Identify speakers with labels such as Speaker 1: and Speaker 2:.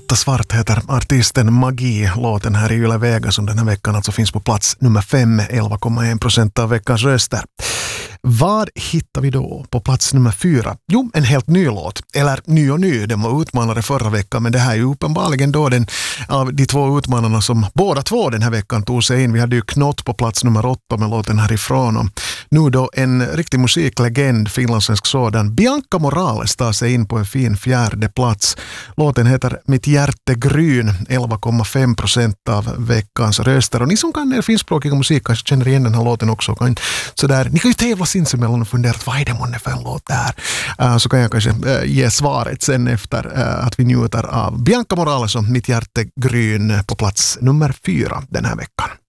Speaker 1: Natta Svart heter artisten Magi. Låten här i Yle Vega som den här veckan alltså finns på plats nummer 5, 11,1% av veckans röster. Vad hittar vi då på plats nummer 4? Jo, en helt ny låt. Eller ny och ny, den var utmanare förra veckan, men det här är ju uppenbarligen då den av de två utmanarna som båda två den här veckan tog sig in. Vi hade ju Knott på plats nummer 8 med låten härifrån, och nu då en riktig musiklegend, finlandssvensk sådan. Bianca Morales tar sig in på en fin 4:e plats. Låten heter Mitt hjärte gryn, 11,5% av veckans röster. Och ni som kan er finskspråkiga musik kanske känner igen den här låten också. Ni kan ju tävla sinsemellan och fundera vad är det månne för en låt där. Så kan jag kanske ge svaret sen efter att vi njuter av Bianca Morales och Mitt hjärte gryn på plats nummer 4 den här veckan.